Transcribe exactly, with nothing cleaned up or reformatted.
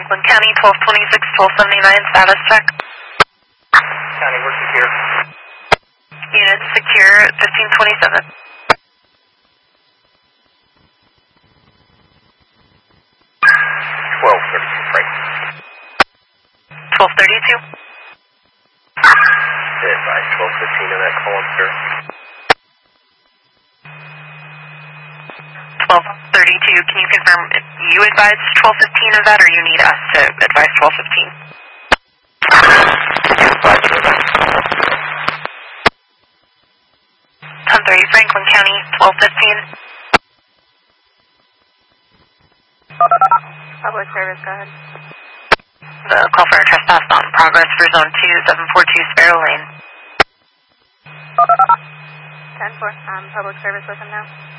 Franklin County, twelve twenty-six, twelve seventy-nine, status check. County, we're secure. Unit secure, fifteen twenty-seven. twelve thirty-two, Frank. twelve thirty-two. Advise twelve fifteen of that column, sir. twelve thirty-two, can you confirm if you advise twelve fifteen of that or you need us to advise twelve fifteen? ten thirty, Franklin County, twelve fifteen. Public service, go ahead. The call for a trespass not in progress for zone two, seven four two Sparrow Lane. ten four, um, public service with him now.